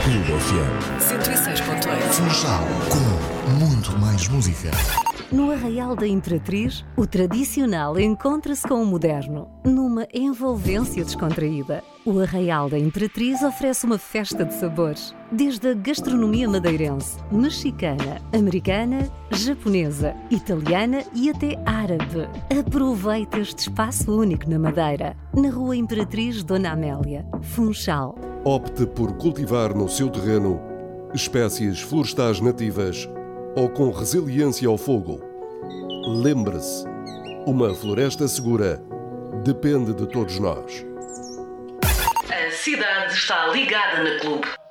Clube FM 106.8. Funchal, com muito mais música. No Arraial da Imperatriz, o tradicional encontra-se com o moderno, numa envolvência descontraída. O Arraial da Imperatriz oferece uma festa de sabores, desde a gastronomia madeirense, mexicana, americana, japonesa, italiana e até árabe. Aproveite este espaço único na Madeira, na Rua Imperatriz Dona Amélia, Funchal. Opte por cultivar no seu terreno espécies florestais nativas ou com resiliência ao fogo. Lembre-se, uma floresta segura depende de todos nós. A cidade está ligada na Clube.